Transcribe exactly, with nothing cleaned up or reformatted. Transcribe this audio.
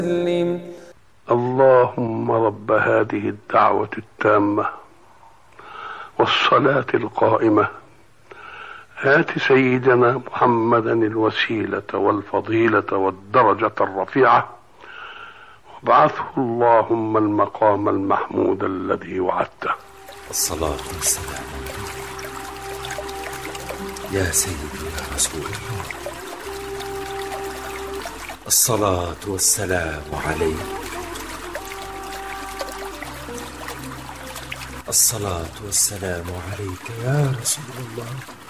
اللهم رب هذه الدعوة التامة والصلاة القائمة آت سيدنا محمدا الوسيلة والفضيلة والدرجة الرفيعة وابعثه اللهم المقام المحمود الذي وعدته. الصلاة والسلام يا سيدي يا رسول الله. الصلاة والسلام عليك. الصلاة والسلام عليك يا رسول الله.